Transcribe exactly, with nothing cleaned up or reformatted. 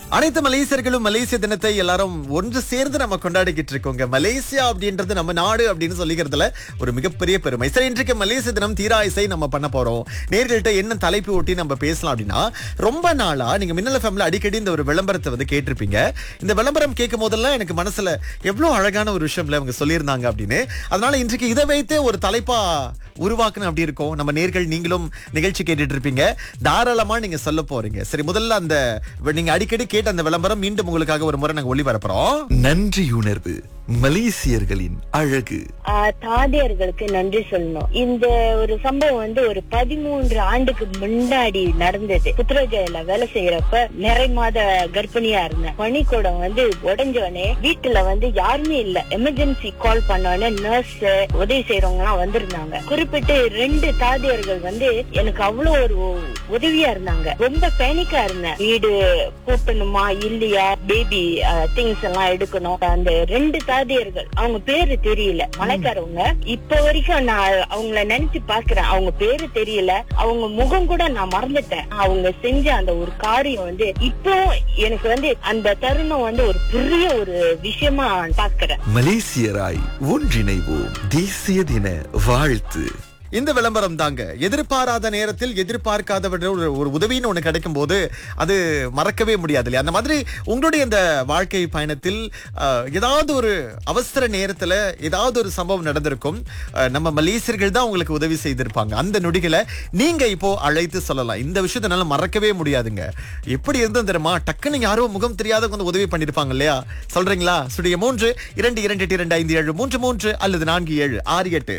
அனைத்து மலேசியர்களும் மலேசிய தினத்தை எல்லாரும் ஒன்று சேர்ந்து நம்ம கொண்டாடிக்கிட்டு இருக்கோங்க. மலேசியா அப்படின்றது நம்ம நாடு அப்படின்னு சொல்லிக்கிறதுல ஒரு மிகப்பெரிய பெருமை. சரி, இன்றைக்கு மலேசிய தினம் தீரா இசை நம்ம பண்ண போறோம். நேர்கள்ட்ட என்ன தலைப்பு ஒட்டி நம்ம பேசலாம் அப்படின்னா, ரொம்ப நாளா நீங்க மின்னல் எஃப்எம்ல அடிக்கடி இந்த ஒரு விளம்பரத்தை வந்து கேட்டிருப்பீங்க. இந்த விளம்பரம் கேட்கும் போதெல்லாம் எனக்கு மனசுல எவ்வளவு அழகான ஒரு விஷயம்ல அவங்க சொல்லியிருந்தாங்க அப்படின்னு. அதனால இன்றைக்கு இதை வைத்து ஒரு தலைப்பா உருவாக்கணும் அப்படி இருக்கும். நம்ம நேர்கள் நீங்களும் நிகழ்ச்சி கேட்டுட்டு இருப்பீங்க, தாராளமா நீங்க சொல்ல போறீங்க. சரி, முதல்ல அந்த நீங்க அடிக்கடி கேட்ட அந்த விளம்பரம் மீண்டும் உங்களுக்காக ஒரு முறை நாங்க ஒளிபரப்புறோம். நன்றியுணர்வு மலேசியர்களின் அழகு. தாதியர்களுக்கு நன்றி சொல்லணும். இந்த ஒரு சம்பவம் வந்து ஒரு பதிமூன்று ஆண்டுக்கு முன்னாடி நடந்தது. புத்திரஜயில வேலை செய்யறப்ப நிறை மாத கர்ப்பிணியா இருந்தேன். பனிக்கூடம் வந்து உடஞ்சோடனே வீட்டுல வந்து யாருமே இல்ல. எமர்ஜென்சி கால் பண்ணோடனே நர்ஸ், உதவி செய்யறவங்க எல்லாம் வந்திருந்தாங்க. குறிப்பிட்டு ரெண்டு தாதியர்கள் வந்து எனக்கு அவ்வளவு ஒரு உதவியா இருந்தாங்க. ரொம்ப பேனிக்கா இருந்தேன். வீடு கூட்டணுமா இல்லையா, பேபி திங்ஸ் எல்லாம் எடுக்கணும். அந்த ரெண்டு தாதியர்கள், அவங்க பேரு தெரியல, மலைக்காரவங்க. இப்ப வரைக்கும் நான் அவங்கள நினைச்சு பாக்குறேன். அவங்க பேரு தெரியல, அவங்க முகம் கூட நான் மறந்துட்டேன். அவங்க செஞ்ச அந்த ஒரு காரியம் வந்து இப்போ எனக்கு வந்து அந்த தருணம் வந்து ஒரு பெரிய ஒரு விஷயமா பாக்குறேன். மலேசியராய் ஒன்றிணைவோம். தேசிய தின வாழ்த்து. இந்த விளம்பரம் தாங்க. எதிர்பாராத நேரத்தில் எதிர்பார்க்காத ஒரு உதவின்னு ஒண்ணு கிடைக்கும் போது அது மறக்கவே முடியாது இல்லையா? அந்த மாதிரி உங்களுடைய இந்த வாழ்க்கை பயணத்தில் ஏதாவது ஒரு அவசர நேரத்துல ஏதாவது ஒரு சம்பவம் நடந்திருக்கும். நம்ம மலேசியர்கள் தான் உங்களுக்கு உதவி செய்திருப்பாங்க. அந்த நொடிகளை நீங்க இப்போ அழைத்து சொல்லலாம். இந்த விஷயத்தினால மறக்கவே முடியாதுங்க. எப்படி இருந்தது தெரியுமா? டக்குன்னு யாரோ முகம் தெரியாத கொஞ்சம் உதவி பண்ணிருப்பாங்க இல்லையா? சொல்றீங்களா? சுடைய மூன்று இரண்டு இரண்டு எட்டு இரண்டு ஐந்து ஏழு மூன்று மூன்று அல்லது நான்கு ஏழு ஆறு எட்டு.